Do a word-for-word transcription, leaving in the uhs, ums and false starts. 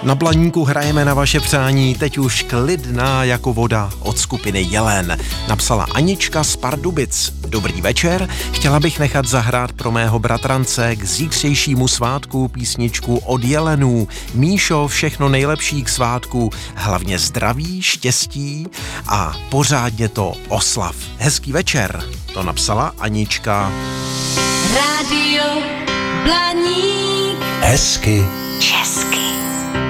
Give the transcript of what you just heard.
Na Blaníku hrajeme na vaše přání, teď už klidná jako voda od skupiny Jelen. Napsala Anička z Pardubic. Dobrý večer, chtěla bych nechat zahrát pro mého bratrance k zítřejšímu svátku písničku od Jelenů. Míšo, všechno nejlepší k svátku, hlavně zdraví, štěstí a pořádně to oslav. Hezký večer, to napsala Anička. Rádio Blaník. Hezky Česky.